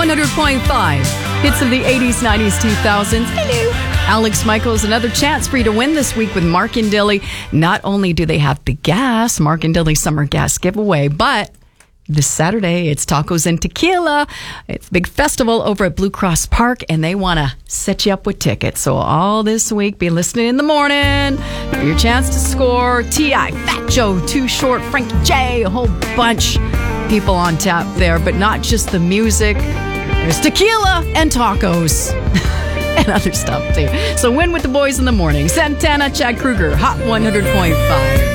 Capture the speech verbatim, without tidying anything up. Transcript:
one hundred point five. Hits of the eighties, nineties, two thousands. Hello. Alex Michaels, another chance for you to win this week with Mark and Dilly. Not only do they have the gas, Mark and Dilly Summer Gas Giveaway, but this Saturday, it's Tacos and Tequila. It's a big festival over at Blue Cross Park, and they want to set you up with tickets. So all this week, be listening in the morning for your chance to score. T I, Fat Joe, Too Short, Frankie J, a whole bunch of people on tap there, but not just the music. There's tequila and tacos and other stuff too. So win with the boys in the morning. Santana, Chad Kruger, Hot one hundred point five.